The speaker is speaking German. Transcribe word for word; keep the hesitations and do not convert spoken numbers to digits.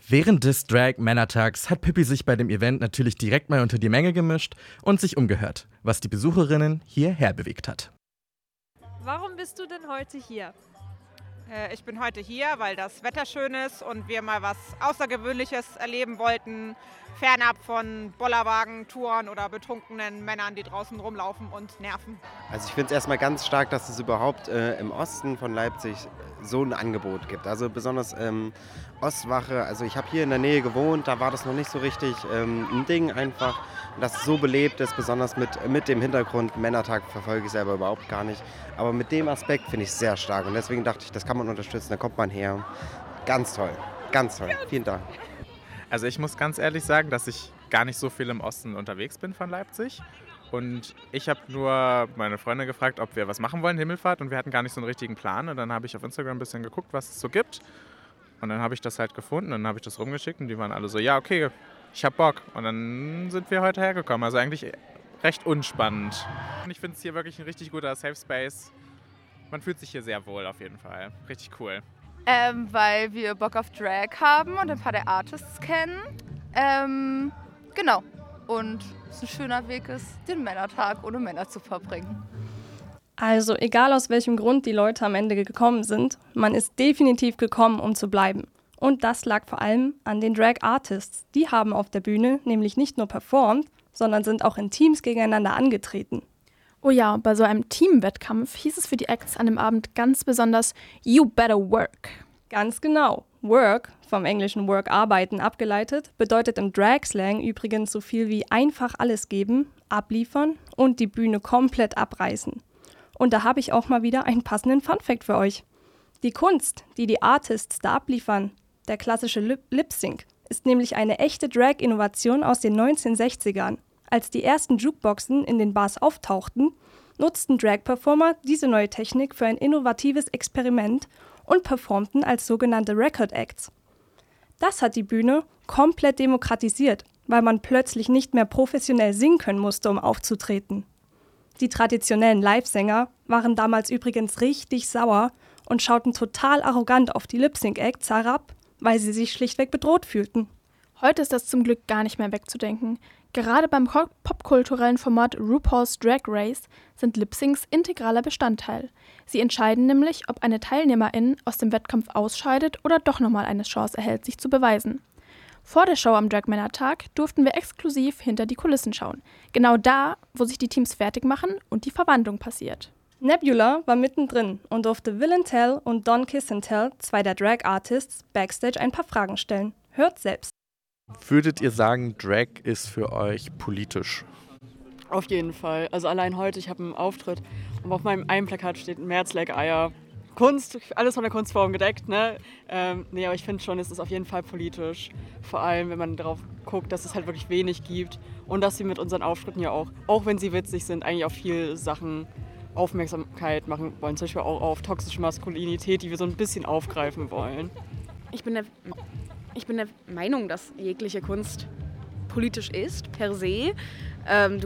Während des Drag-Männertags hat Pippi sich bei dem Event natürlich direkt mal unter die Menge gemischt und sich umgehört, was die Besucherinnen hierher bewegt hat. Warum bist du denn heute hier? Äh, ich bin heute hier, weil das Wetter schön ist und wir mal was Außergewöhnliches erleben wollten, fernab von Bollerwagen-Touren oder betrunkenen Männern, die draußen rumlaufen und nerven. Also ich finde es erstmal ganz stark, dass es überhaupt äh, im Osten von Leipzig so ein Angebot gibt. Also besonders ähm, Ostwache, also ich habe hier in der Nähe gewohnt, da war das noch nicht so richtig ähm, ein Ding einfach. Dass es so belebt ist, besonders mit, mit dem Hintergrund, Männertag verfolge ich selber überhaupt gar nicht. Aber mit dem Aspekt finde ich es sehr stark und deswegen dachte ich, das kann man unterstützen, da kommt man her. Ganz toll, ganz toll. Vielen Dank. Also ich muss ganz ehrlich sagen, dass ich gar nicht so viel im Osten unterwegs bin von Leipzig. Und ich habe nur meine Freunde gefragt, ob wir was machen wollen, Himmelfahrt. Und wir hatten gar nicht so einen richtigen Plan. Und dann habe ich auf Instagram ein bisschen geguckt, was es so gibt. Und dann habe ich das halt gefunden. Und dann habe ich das rumgeschickt. Und die waren alle so, ja, okay, ich hab Bock. Und dann sind wir heute hergekommen. Also eigentlich recht unspannend. Und ich finde es hier wirklich ein richtig guter Safe Space. Man fühlt sich hier sehr wohl auf jeden Fall. Richtig cool. Ähm, weil wir Bock auf Drag haben und ein paar der Artists kennen. Ähm, genau. Und es ein schöner Weg ist, den Männertag ohne Männer zu verbringen. Also egal aus welchem Grund die Leute am Ende gekommen sind, man ist definitiv gekommen, um zu bleiben. Und das lag vor allem an den Drag-Artists. Die haben auf der Bühne nämlich nicht nur performt, sondern sind auch in Teams gegeneinander angetreten. Oh ja, bei so einem Teamwettkampf hieß es für die Acts an dem Abend ganz besonders You better work. Ganz genau. Work, vom englischen Work arbeiten abgeleitet, bedeutet im Drag-Slang übrigens so viel wie einfach alles geben, abliefern und die Bühne komplett abreißen. Und da habe ich auch mal wieder einen passenden Funfact für euch. Die Kunst, die die Artists da abliefern, der klassische Lip-Sync, ist nämlich eine echte Drag-Innovation aus den neunzehnhundertsechzigern. Als die ersten Jukeboxen in den Bars auftauchten, nutzten Drag-Performer diese neue Technik für ein innovatives Experiment und performten als sogenannte Record-Acts. Das hat die Bühne komplett demokratisiert, weil man plötzlich nicht mehr professionell singen können musste, um aufzutreten. Die traditionellen Live-Sänger waren damals übrigens richtig sauer und schauten total arrogant auf die Lip-Sync-Acts herab, weil sie sich schlichtweg bedroht fühlten. Heute ist das zum Glück gar nicht mehr wegzudenken. Gerade beim popkulturellen Format RuPaul's Drag Race sind Lip-Syncs integraler Bestandteil. Sie entscheiden nämlich, ob eine Teilnehmerin aus dem Wettkampf ausscheidet oder doch nochmal eine Chance erhält, sich zu beweisen. Vor der Show am Drag-Männertag durften wir exklusiv hinter die Kulissen schauen. Genau da, wo sich die Teams fertig machen und die Verwandlung passiert. Nebula war mittendrin und durfte Will and Tell und Don Kiss and Tell, zwei der Drag-Artists, backstage ein paar Fragen stellen. Hört selbst. Würdet ihr sagen, Drag ist für euch politisch? Auf jeden Fall. Also allein heute, ich habe einen Auftritt und auf meinem einen Plakat steht März like Eier. Kunst, alles von der Kunstform gedeckt, ne? Ähm, nee, aber ich finde schon, es ist auf jeden Fall politisch. Vor allem, wenn man darauf guckt, dass es halt wirklich wenig gibt und dass sie mit unseren Auftritten ja auch, auch wenn sie witzig sind, eigentlich auf viele Sachen Aufmerksamkeit machen wollen. Zum Beispiel auch auf toxische Maskulinität, die wir so ein bisschen aufgreifen wollen. Ich bin der, ich bin der Meinung, dass jegliche Kunst politisch ist, per se. Ähm, du